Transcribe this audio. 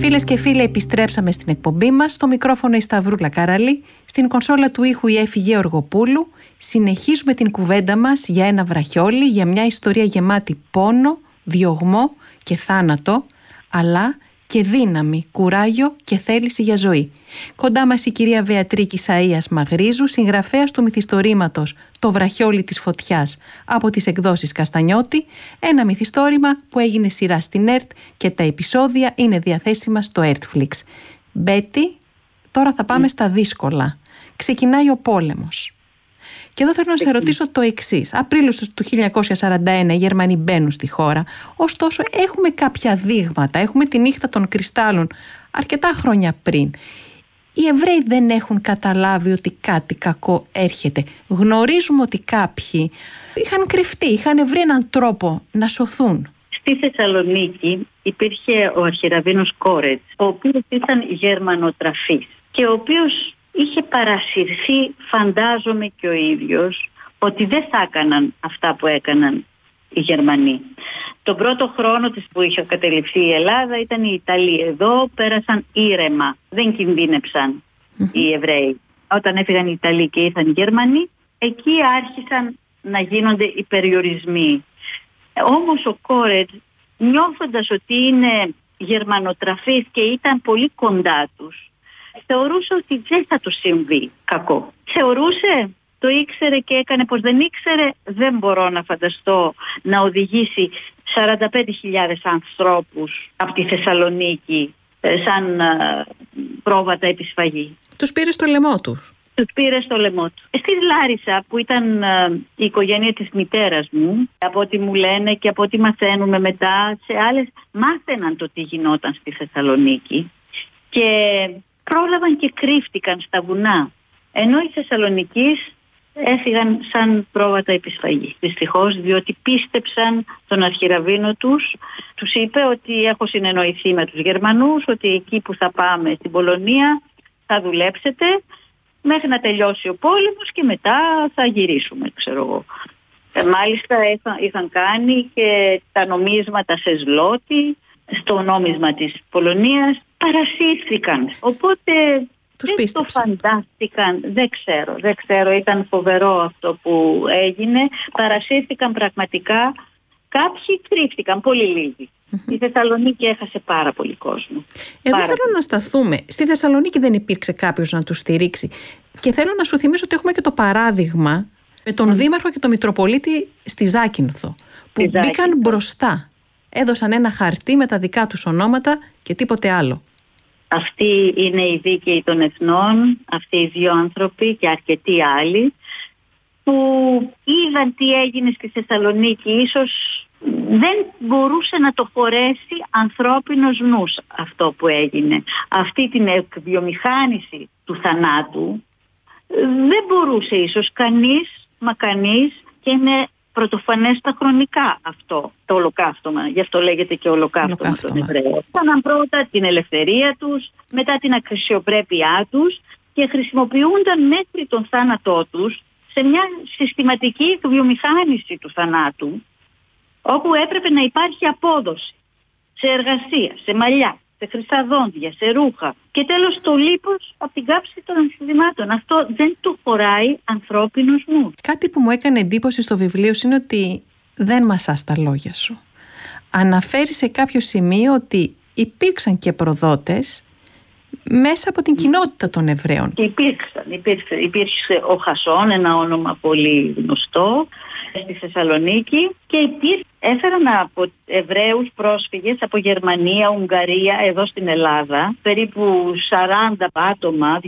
Φίλες και φίλοι, επιστρέψαμε στην εκπομπή μας. Στο μικρόφωνο η Σταυρούλα Καραλή, στην κονσόλα του ήχου η Έφη Γεωργοπούλου. Συνεχίζουμε την κουβέντα μας για ένα βραχιόλι, για μια ιστορία γεμάτη πόνο, διωγμό και θάνατο, αλλά και δύναμη, κουράγιο και θέληση για ζωή. Κοντά μας η κυρία Βεατρίκη Σαΐας Μαγρίζου, συγγραφέας του μυθιστορήματος «Το βραχιόλι της φωτιάς» από τις εκδόσεις Καστανιώτη, ένα μυθιστόρημα που έγινε σειρά στην ΕΡΤ και τα επεισόδια είναι διαθέσιμα στο Ertflix. Μπέτη, τώρα θα πάμε στα δύσκολα. Ξεκινάει ο πόλεμος. Και εδώ θέλω να σε ρωτήσω το εξής. Απρίλιος του 1941 οι Γερμανοί μπαίνουν στη χώρα, ωστόσο έχουμε κάποια δείγματα, έχουμε τη νύχτα των κρυστάλλων αρκετά χρόνια πριν. Οι Εβραίοι δεν έχουν καταλάβει ότι κάτι κακό έρχεται. Γνωρίζουμε ότι κάποιοι είχαν κρυφτεί, είχαν βρει έναν τρόπο να σωθούν. Στη Θεσσαλονίκη υπήρχε ο αρχιραβίνος Κόρετς, ο οποίος ήταν γερμανοτραφής και ο οποίος είχε παρασυρθεί, φαντάζομαι και ο ίδιος, ότι δεν θα έκαναν αυτά που έκαναν οι Γερμανοί. Τον πρώτο χρόνο της που είχε κατεληφθεί η Ελλάδα ήταν οι Ιταλοί. Εδώ πέρασαν ήρεμα, δεν κινδύνεψαν οι Εβραίοι. Όταν έφυγαν οι Ιταλοί και ήρθαν οι Γερμανοί, εκεί άρχισαν να γίνονται οι περιορισμοί. Όμως ο Κόρετς, νιώθοντας ότι είναι γερμανοτραφής και ήταν πολύ κοντά τους, θεωρούσε ότι δεν θα του συμβεί κακό. Θεωρούσε, το ήξερε και έκανε πως δεν ήξερε. Δεν μπορώ να φανταστώ να οδηγήσει 45.000 ανθρώπους από τη Θεσσαλονίκη σαν πρόβατα επισφαγή. Τους πήρε στο λαιμό τους. Τους πήρε στο λαιμό του. Στη Λάρισα, που ήταν η οικογένεια της μητέρας μου, από ό,τι μου λένε και από ό,τι μαθαίνουμε μετά, σε άλλες μάθαιναν το τι γινόταν στη Θεσσαλονίκη και πρόλαβαν και κρύφτηκαν στα βουνά. Ενώ οι Θεσσαλονικείς έφυγαν σαν πρόβατα επισφαγή. Δυστυχώς, διότι πίστεψαν τον αρχιραβίνο τους. Τους είπε ότι έχω συνεννοηθεί με τους Γερμανούς, ότι εκεί που θα πάμε στην Πολωνία θα δουλέψετε μέχρι να τελειώσει ο πόλεμος και μετά θα γυρίσουμε, ξέρω εγώ. Μάλιστα είχαν κάνει και τα νομίσματα σε ζλότι, στο νόμισμα της Πολωνίας, παρασύρθηκαν. Οπότε δεν το φαντάστηκαν, δεν ξέρω, ήταν φοβερό αυτό που έγινε. Παρασύρθηκαν πραγματικά, κάποιοι κρύφτηκαν, πολύ λίγοι. Η Θεσσαλονίκη έχασε πάρα πολύ κόσμο. Εδώ θέλω να σταθούμε. Στη Θεσσαλονίκη δεν υπήρξε κάποιος να τους στηρίξει. Και θέλω να σου θυμίσω ότι έχουμε και το παράδειγμα με τον Δήμαρχο και τον Μητροπολίτη στη Ζάκυνθο, που μπήκαν μπροστά. Έδωσαν ένα χαρτί με τα δικά τους ονόματα και τίποτε άλλο. Αυτοί είναι οι δίκαιοι των εθνών, αυτοί οι δύο άνθρωποι και αρκετοί άλλοι που είδαν τι έγινε στη Θεσσαλονίκη. Ίσως δεν μπορούσε να το χωρέσει ανθρώπινος νους αυτό που έγινε. Αυτή την εκβιομηχάνηση του θανάτου δεν μπορούσε ίσως κανείς, και είναι πρωτοφανές στα χρονικά αυτό το ολοκαύτωμα. Γι' αυτό λέγεται και ολοκαύτωμα των Εβραίων. Κάναν πρώτα την ελευθερία τους, μετά την αξιοπρέπειά τους και χρησιμοποιούνταν μέχρι τον θάνατό τους σε μια συστηματική εκβιομηχάνηση του θανάτου, όπου έπρεπε να υπάρχει απόδοση σε εργασία, σε μαλλιά, σε χρυσά δόντια, σε ρούχα και τέλος το λίπος από την κάψη των ενσυδημάτων. Αυτό δεν του χωράει ανθρώπινος νους. Κάτι που μου έκανε εντύπωση στο βιβλίο είναι ότι δεν μασάς τα λόγια σου. Αναφέρει σε κάποιο σημείο ότι υπήρξαν και προδότες μέσα από την κοινότητα των Εβραίων. Υπήρξε ο Χασόν, ένα όνομα πολύ γνωστό στη Θεσσαλονίκη, και έφεραν από Εβραίους πρόσφυγες από Γερμανία, Ουγγαρία, εδώ στην Ελλάδα, περίπου 40 άτομα,